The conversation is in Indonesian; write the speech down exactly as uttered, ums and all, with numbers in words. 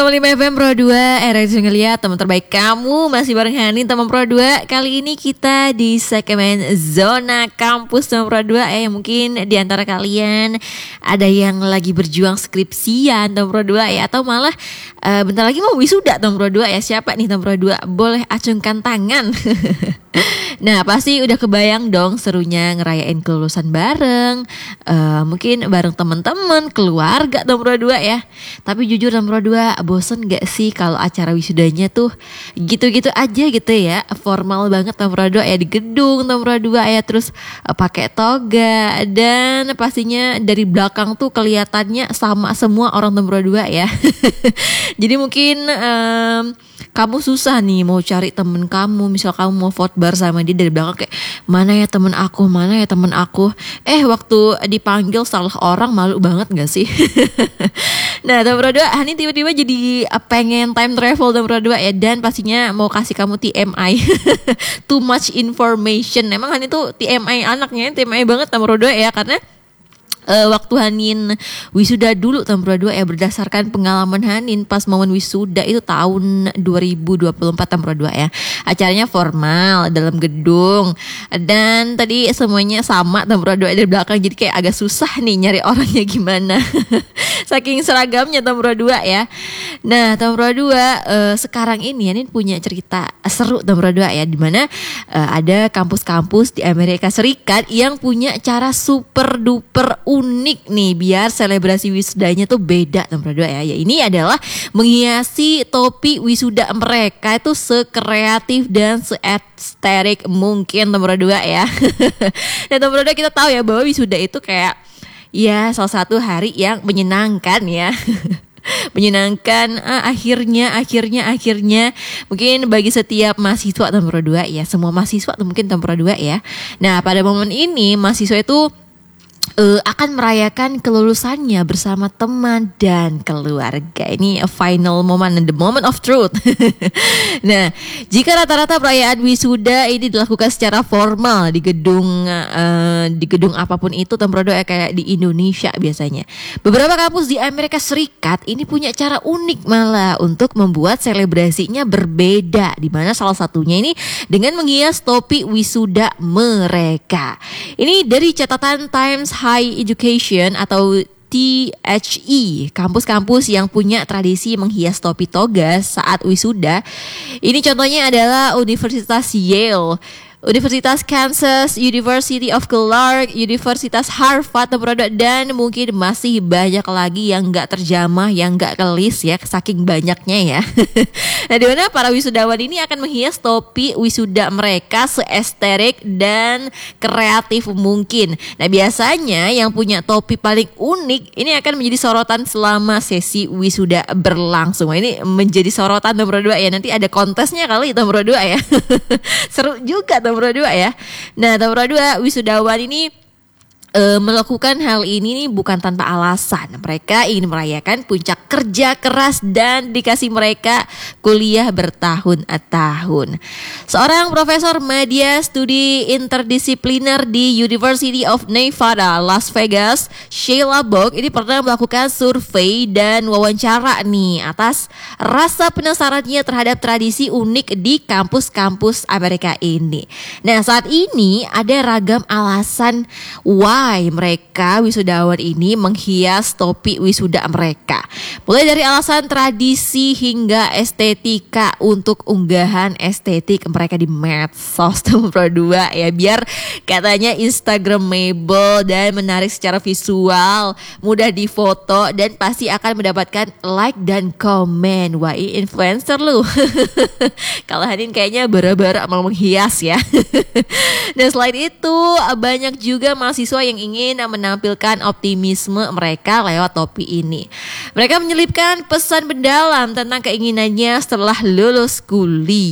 seratus lima F M Pro dua, era itu ngeliat teman terbaik kamu. Masih bareng Hani, teman Pro dua. Kali ini kita di segmen Zona Kampus teman Pro dua. Eh mungkin di antara kalian ada yang lagi berjuang skripsian teman Pro dua ya, atau malah uh, bentar lagi mau wisuda teman Pro dua ya. Siapa nih teman Pro dua? Boleh acungkan tangan. Nah pasti udah kebayang dong serunya ngerayain kelulusan bareng, uh, mungkin bareng teman-teman, keluarga teman Pro dua ya. Tapi jujur teman Pro dua, bosen gak sih kalau acara wisudanya tuh gitu-gitu aja gitu ya, formal banget teman Pro dua ya, di gedung teman Pro dua ya, terus uh, pakai toga, dan pastinya dari belakang tuh kelihatannya sama semua orang teman Pro dua ya. Jadi mungkin um, kamu susah nih mau cari temen kamu, misal kamu mau vote bar sama dia, dari belakang kayak mana ya temen aku, mana ya temen aku. Eh waktu dipanggil salah orang, malu banget gak sih? Nah teman Pro dua, Hani tiba-tiba jadi pengen time travel teman Pro dua ya, dan pastinya mau kasih kamu T M I. Too much information. Emang Hani tuh T M I anaknya, T M I banget teman Pro dua ya, karena Uh, waktu Hanin wisuda dulu tahun Pro dua ya, berdasarkan pengalaman Hanin pas momen wisuda itu tahun dua ribu dua puluh empat tahun Pro dua ya. Acaranya formal dalam gedung, dan tadi semuanya sama tahun Pro dua dari belakang, jadi kayak agak susah nih nyari orangnya gimana. Saking seragamnya tahun Pro dua ya. Nah tahun Pro dua uh, sekarang ini Hanin punya cerita seru tahun Pro dua ya, dimana uh, ada kampus-kampus di Amerika Serikat yang punya cara super duper unik nih biar selebrasi wisudanya tuh beda teman Pro dua ya. Ya ini adalah menghiasi topi wisuda mereka itu sekreatif dan seestetik mungkin teman Pro dua ya. Dan teman Pro dua kita tahu ya bahwa wisuda itu kayak ya salah satu hari yang menyenangkan ya. Menyenangkan ah, akhirnya akhirnya akhirnya mungkin bagi setiap mahasiswa teman Pro dua ya, semua mahasiswa atau mungkin teman Pro dua ya. Nah pada momen ini mahasiswa itu Uh, akan merayakan kelulusannya bersama teman dan keluarga. Ini a final moment, the moment of truth. Nah, jika rata-rata perayaan wisuda ini dilakukan secara formal di gedung uh, di gedung apapun itu, tempat kayak di Indonesia biasanya, beberapa kampus di Amerika Serikat ini punya cara unik malah untuk membuat selebrasinya berbeda, di mana salah satunya ini dengan menghias topi wisuda mereka. Ini dari catatan Times High Education atau T H E, kampus-kampus yang punya tradisi menghias topi toga saat wisuda. Ini contohnya adalah Universitas Yale, Universitas Kansas, University of Clark, Universitas Harvard, dan mungkin masih banyak lagi yang gak terjamah, yang gak kelis ya, saking banyaknya ya. Nah dimana para wisudawan ini akan menghias topi wisuda mereka seestetik dan kreatif mungkin. Nah biasanya yang punya topi paling unik ini akan menjadi sorotan selama sesi wisuda berlangsung. Nah, ini menjadi sorotan nomor dua ya, nanti ada kontesnya kali nomor dua ya. Seru juga nomor dua ya. Nah nomor dua, wisudawan ini e, melakukan hal ini nih bukan tanpa alasan. Mereka ingin merayakan puncak kerja keras dan dikasih mereka kuliah bertahun-tahun. Seorang profesor media studi interdisipliner di University of Nevada, Las Vegas, Sheila Bok, ini pernah melakukan survei dan wawancara nih atas rasa penasarannya terhadap tradisi unik di kampus-kampus Amerika ini. Nah saat ini ada ragam alasan why mereka wisudawan ini menghias topi wisuda mereka. Mulai dari alasan tradisi hingga estetika untuk unggahan estetik mereka di medsos Pro dua ya, biar katanya instagramable dan menarik secara visual, mudah difoto, dan pasti akan mendapatkan like dan komen. Wah ini influencer lu. Kalau Hanin kayaknya bara-bara mau menghias ya. Dan selain itu banyak juga mahasiswa yang ingin menampilkan optimisme mereka lewat topi ini. Mereka menyelipkan pesan mendalam tentang keinginannya setelah lulus kuliah.